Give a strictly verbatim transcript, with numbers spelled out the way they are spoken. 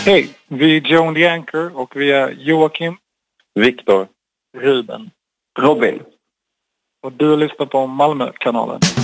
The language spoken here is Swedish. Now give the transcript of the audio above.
Hej, vi är Joan the Anchor och vi är Joakim, Viktor, Ruben, Robin. Och du lyssnar på Malmö-kanalen.